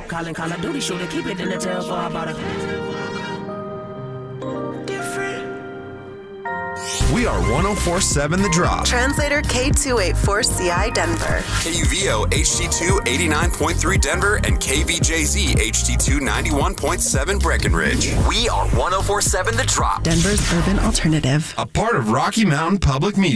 Calling Call of Duty shooter, keep it in the tail for about a We are 104.7 The Drop. Translator K284CI Denver. KUVO HD2 89.3 Denver and KVJZ HD2 91.7 Breckenridge. We are 104.7 The Drop. Denver's urban alternative. A part of Rocky Mountain Public Media.